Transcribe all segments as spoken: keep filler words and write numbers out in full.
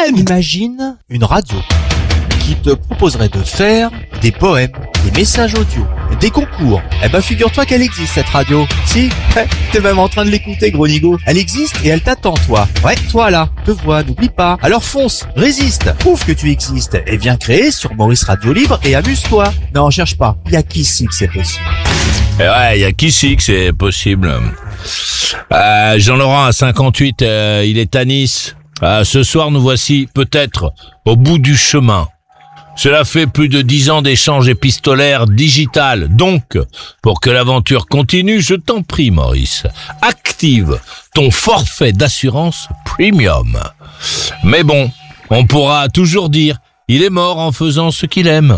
M. Imagine une radio qui te proposerait de faire des poèmes, des messages audio, des concours. Eh ben, figure-toi qu'elle existe, cette radio. Si, t'es même en train de l'écouter, gros nigo. Elle existe et elle t'attend, toi. Ouais, toi là, te vois, n'oublie pas. Alors fonce, résiste, prouve que tu existes et viens créer sur Maurice Radio Libre et amuse-toi. Non, cherche pas. Il y a qu'ici que c'est possible. Et ouais, il y a qu'ici que c'est possible. Euh, Jean-Laurent à cinquante-huit, euh, il est à Nice. Euh, ce soir, nous voici peut-être au bout du chemin. Cela fait plus de dix ans d'échanges épistolaires digital. Donc, pour que l'aventure continue, je t'en prie, Maurice, active ton forfait d'assurance premium. Mais bon, on pourra toujours dire, il est mort en faisant ce qu'il aime.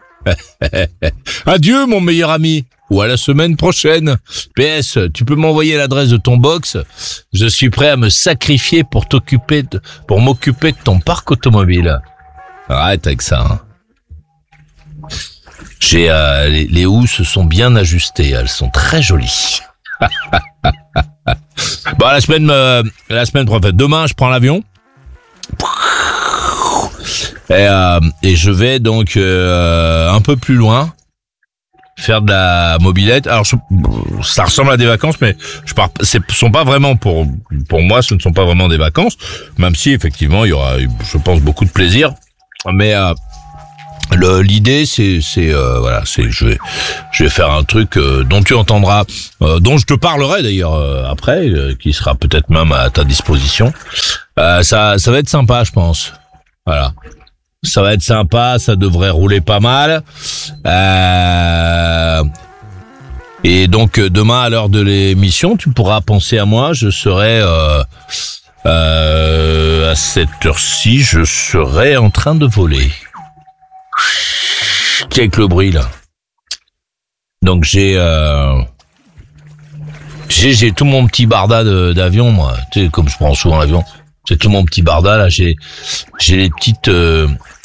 Adieu, mon meilleur ami. Ou à la semaine prochaine. P S, tu peux m'envoyer l'adresse de ton box. Je suis prêt à me sacrifier pour t'occuper de, pour m'occuper de ton parc automobile. Arrête avec ça, hein. J'ai, euh, les, les housses se sont bien ajustées. Elles sont très jolies. Bon, la semaine, euh, la semaine prochaine. Demain, je prends l'avion. Et, euh, et je vais donc, euh, un peu plus loin. Faire de la mobilette. Alors, je, ça ressemble à des vacances, mais je pars, ce sont pas vraiment pour, pour moi, ce ne sont pas vraiment des vacances, même si, effectivement, il y aura, je pense, beaucoup de plaisir. Mais, euh, le, l'idée, c'est, c'est, euh, voilà, c'est, je vais, je vais faire un truc, euh, dont tu entendras, euh, dont je te parlerai d'ailleurs, euh, après, euh, qui sera peut-être même à ta disposition. Euh, ça, ça va être sympa, je pense. Voilà. Ça va être sympa, ça devrait rouler pas mal. Euh... Et donc demain à l'heure de l'émission, tu pourras penser à moi. Je serai euh... Euh... à cette heure-ci, je serai en train de voler. Avec le bruit là. Donc j'ai euh... j'ai j'ai tout mon petit barda de, d'avion, moi. Tu sais, comme je prends souvent l'avion. C'est tout mon petit barda là. J'ai j'ai les petites. Euh...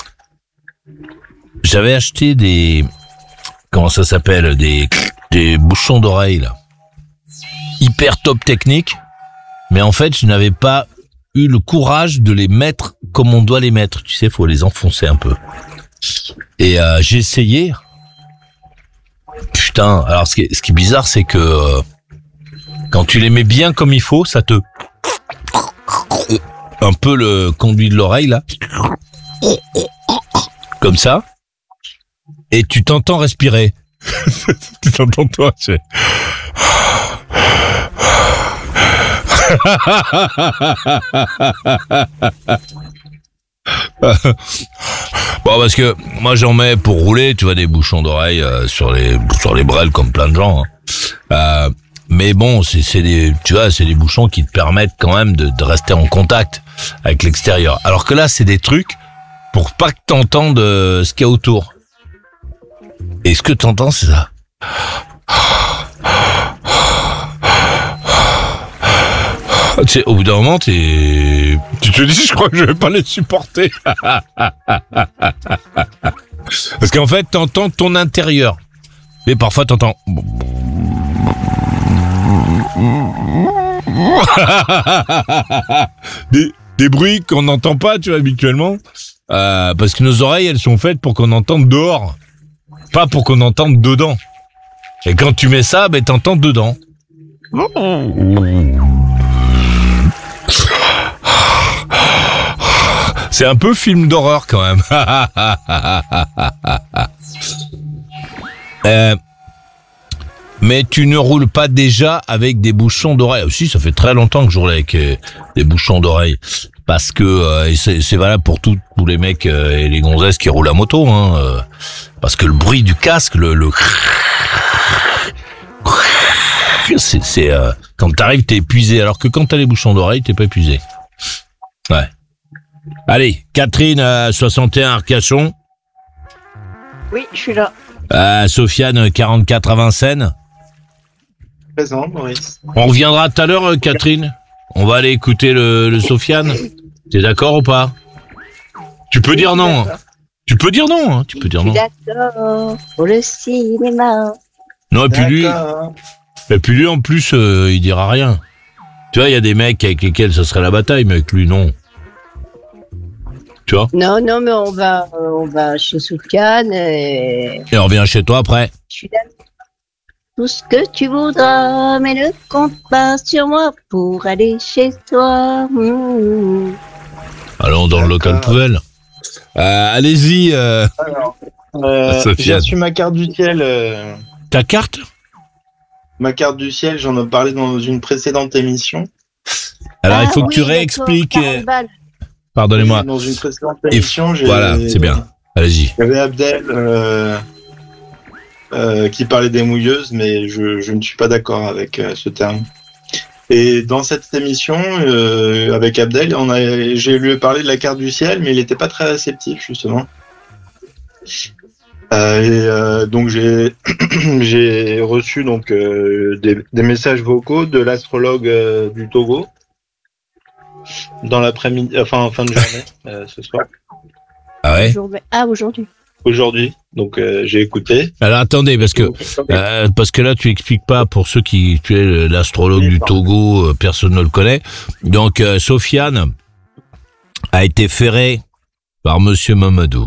J'avais acheté des, comment ça s'appelle, des des bouchons d'oreilles là, hyper top technique. Mais en fait, je n'avais pas eu le courage de les mettre comme on doit les mettre. Tu sais, faut les enfoncer un peu. Et euh, j'ai essayé. Putain. Alors ce qui est, ce qui est bizarre, c'est que euh, quand tu les mets bien comme il faut, ça te un peu le conduit de l'oreille là, comme ça, et tu t'entends respirer. Tu t'entends toi, c'est. Bon, parce que moi j'en mets pour rouler, tu vois, des bouchons d'oreille euh, sur les sur les brels comme plein de gens. Hein. Euh, mais bon, c'est c'est des, tu vois, c'est des bouchons qui te permettent quand même de, de rester en contact avec l'extérieur. Alors que là, c'est des trucs pour pas que t'entendes euh, ce qu'il y a autour. Et ce que t'entends, c'est ça. Tu sais, au bout d'un moment, t'es... tu te dis, je crois que je vais pas les supporter. Parce qu'en fait, t'entends ton intérieur. Mais parfois, t'entends... des, des bruits qu'on n'entend pas, tu vois, habituellement. Euh, parce que nos oreilles, elles sont faites pour qu'on entende dehors. Pas pour qu'on entende dedans. Et quand tu mets ça, ben, t'entends dedans. C'est un peu film d'horreur quand même. euh, mais tu ne roules pas déjà avec des bouchons d'oreille. Aussi, ça fait très longtemps que je roule avec euh, des bouchons d'oreille. Parce que euh, et c'est, c'est valable pour tout, tous les mecs euh, et les gonzesses qui roulent à moto. Hein, euh, parce que le bruit du casque, le... le c'est, c'est euh, quand t'arrives, t'es épuisé. Alors que quand t'as les bouchons d'oreille, t'es pas épuisé. Ouais. Allez, Catherine, euh, soixante et un, Arcachon. Oui, je suis là. Euh, Sofiane, quarante-quatre à Vincennes. Présent, Maurice. On reviendra tout à l'heure, euh, Catherine. On va aller écouter le, le Sofiane. T'es d'accord ou pas? Tu peux dire non. Hein. Tu peux dire non. Hein. Tu peux dire non. D'accord. Pour le cinéma. Non, et puis lui, et puis lui en plus, euh, il dira rien. Tu vois, il y a des mecs avec lesquels ça serait la bataille, mais avec lui, non. Tu vois? Non, non, mais on va, euh, on va chez Soufiane et Et on revient chez toi après. je suis là. Tout ce que tu voudras, mais ne compte pas sur moi pour aller chez toi. Mmh. Allons dans le local poubelle. Euh, allez-y, euh, Alors, euh, Sofiane. j'ai reçu ma carte du ciel. euh, ta carte? ma carte du ciel, j'en ai parlé dans une précédente émission. Alors, il Ah faut que oui, tu d'accord, réexpliques. quarante euh, balles. Pardonnez-moi. Dans une précédente Et émission, j'ai. Voilà, c'est bien. Allez-y. Il y avait Abdel euh, euh, qui parlait des mouilleuses, mais je, je ne suis pas d'accord avec euh, ce terme. Et dans cette émission, euh, avec Abdel, on a, j'ai lui parlé de la carte du ciel, mais il n'était pas très réceptif, justement. Euh, et euh, donc j'ai j'ai reçu donc euh, des, des messages vocaux de l'astrologue euh, du Togo dans l'après-midi, enfin en fin de journée euh, ce soir, Ah ouais? Aujourd'hui. Ah, aujourd'hui. aujourd'hui. Donc euh, j'ai écouté. Alors attendez, parce que euh, parce que là tu expliques pas pour ceux qui tu es l'astrologue Oui, du pardon. Togo, euh, personne ne le connaît. Donc euh, Sofiane a été ferré par Monsieur Mamadou,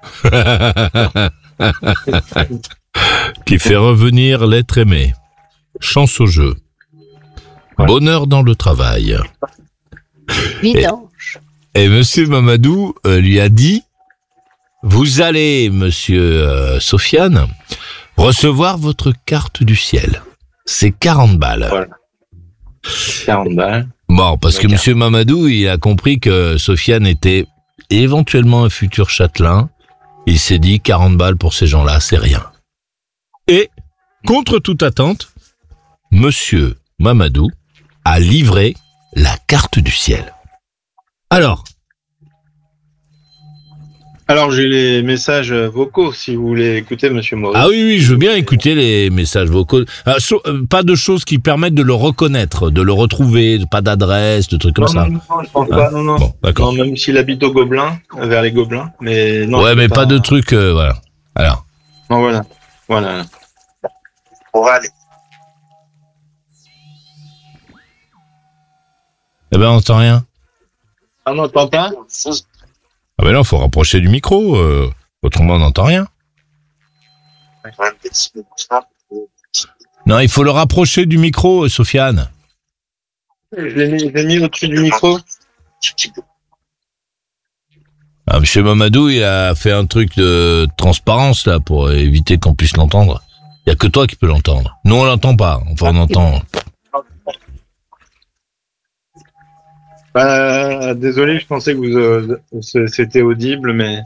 qui fait revenir l'être aimé. Chance au jeu, Ouais. bonheur dans le travail. Vidange. Et Monsieur Mamadou euh, lui a dit: vous allez, Monsieur euh, Sofiane, recevoir votre carte du ciel. C'est quarante balles. Voilà. quarante balles. Bon, parce que D'accord. Monsieur Mamadou, il a compris que Sofiane était éventuellement un futur châtelain. Il s'est dit quarante balles pour ces gens-là, c'est rien. Et, contre toute attente, Monsieur Mamadou a livré la carte du ciel. Alors, Alors j'ai les messages vocaux si vous voulez écouter Monsieur Maurice. ah oui, oui, je veux bien écouter les messages vocaux. Ah, so- euh, pas de choses qui permettent de le reconnaître, de le retrouver, pas d'adresse, de trucs comme non, ça. non, non, je pense Ah, pas. Non, non. Bon, d'accord. Non, même s'il habite au Gobelin, vers les Gobelins, mais non. ouais, je mais peux pas de trucs, euh, voilà. Alors, Non, voilà, voilà. On va aller. eh ben, on n'entend rien. Ah non, t'entends pas? Ah ben non, faut rapprocher du micro, euh, autrement on n'entend rien. Non, il faut le rapprocher du micro, euh, Sofiane. Je l'ai mis, je l'ai mis au-dessus du micro. Ah, Monsieur Mamadou, il a fait un truc de transparence là pour éviter qu'on puisse l'entendre. Il y a que toi qui peux l'entendre. Nous on l'entend pas. Enfin on entend. Bah, désolé, je pensais que vous, euh, c'était audible, mais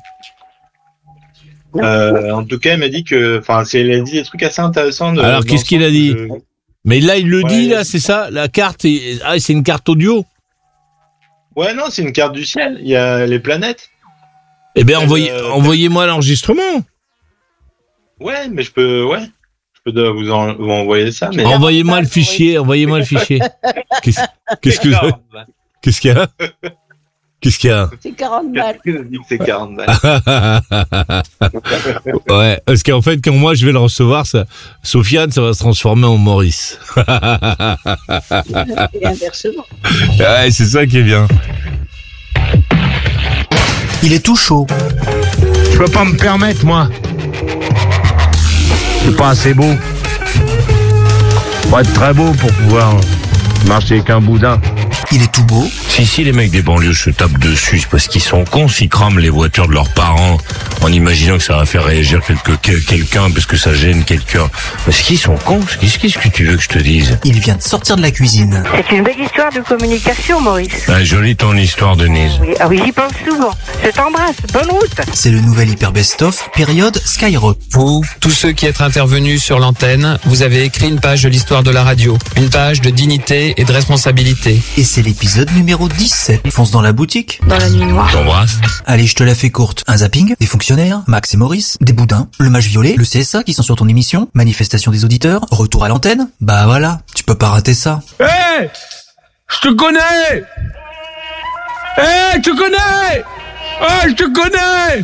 euh, en tout cas, il m'a dit que, enfin, c'est, il a dit des trucs assez intéressants. De, Alors, dans qu'est-ce le qu'il a sens dit de- Mais là il le Ouais. dit là, c'est ça. La carte, est- ah c'est une carte audio. Ouais, non, c'est une carte du ciel. Il y a les planètes. Eh bien Euh, envoyez, euh, envoyez-moi l'enregistrement. Ouais, mais je peux, ouais, je peux vous, en, vous envoyer ça. Mais Envoyez-moi le fichier. Envoyez-moi le fichier. Qu'est-ce, qu'est-ce que qu'est-ce qu'il y a Qu'est-ce qu'il y a C'est quarante balles. Qu'est-ce qu'il a dit que c'est quarante balles? Ouais, parce qu'en fait, quand moi je vais le recevoir, ça, Sofiane, ça va se transformer en Maurice. Et inversement. Ouais, c'est ça qui est bien. Il est tout chaud. Je peux pas me permettre, moi. C'est pas assez beau. Faut être très beau pour pouvoir marcher avec un boudin. Il est tout beau. Si, si les mecs des banlieues se tapent dessus, c'est parce qu'ils sont cons s'ils crament les voitures de leurs parents en imaginant que ça va faire réagir quelque, quel- quelqu'un parce que ça gêne quelqu'un. Parce qu'ils sont cons. Qu'est-ce qu'est-ce que tu veux que je te dise? Il vient de sortir de la cuisine. C'est une belle histoire de communication, Maurice. Ah, jolie ton histoire, Denise. Oui, ah oui, j'y pense souvent. Je t'embrasse. Bonne route. C'est le nouvel Hyper Best of, période Skyrock. Vous, tous ceux qui êtes intervenus sur l'antenne, vous avez écrit une page de l'histoire de la radio. Une page de dignité et de responsabilité. Et c'est l'épisode numéro dix-sept. Fonce dans la boutique. Dans la nuit noire. T'embrasses? Allez, je te la fais courte. Un zapping, des fonctionnaires, Max et Maurice, des boudins, le match violet, le C S A qui sont sur ton émission, manifestation des auditeurs, retour à l'antenne. Bah voilà, tu peux pas rater ça. Hé! Je te connais! Hé, je te connais! Ah, je te connais!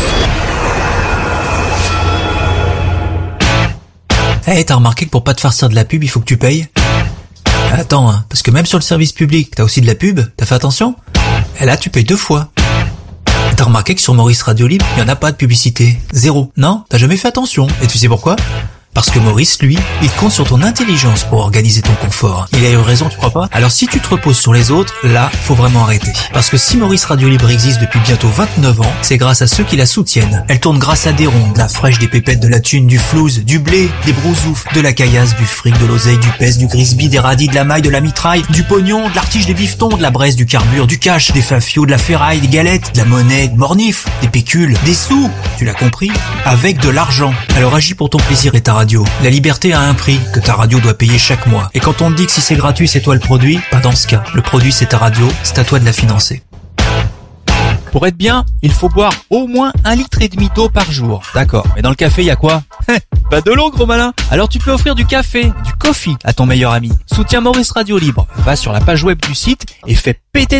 Eh, t'as remarqué que pour pas te farcir de la pub, il faut que tu payes? Attends, hein, parce que même sur le service public, t'as aussi de la pub, t'as fait attention? Et là, tu payes deux fois. T'as remarqué que sur Maurice Radio Libre, il y en a pas de publicité. Zéro. Non? T'as jamais fait attention. Et tu sais pourquoi? Parce que Maurice, lui, il compte sur ton intelligence pour organiser ton confort. Il a eu raison, tu crois pas? Alors si tu te reposes sur les autres, là, faut vraiment arrêter. Parce que si Maurice Radio Libre existe depuis bientôt vingt-neuf ans, c'est grâce à ceux qui la soutiennent. Elle tourne grâce à des ronds, de la fraîche, des pépettes, de la thune, du flouze, du blé, des brousoufs, de la caillasse, du fric, de l'oseille, du pèse, du grisby, des radis, de la maille, de la mitraille, du pognon, de l'artige, des bifetons, de la braise, du carbure, du cash, des fafios, de la ferraille, des galettes, de la monnaie, de mornif, des pécules, des sous, tu l'as compris, avec de l'argent. Alors agis pour ton plaisir et ta radio. La liberté a un prix que ta radio doit payer chaque mois. Et quand on te dit que si c'est gratuit, c'est toi le produit, pas dans ce cas. Le produit, c'est ta radio, c'est à toi de la financer. Pour être bien, il faut boire au moins un litre et demi d'eau par jour. D'accord. Mais dans le café, il y a quoi? Pas de l'eau, gros malin. Alors tu peux offrir du café, du coffee à ton meilleur ami. Soutiens Maurice Radio Libre. Va sur la page web du site et fais péter